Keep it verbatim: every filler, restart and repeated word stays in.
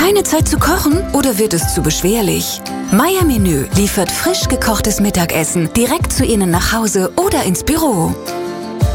Keine Zeit zu kochen oder wird es zu beschwerlich? Meyer Menü liefert frisch gekochtes Mittagessen direkt zu Ihnen nach Hause oder ins Büro.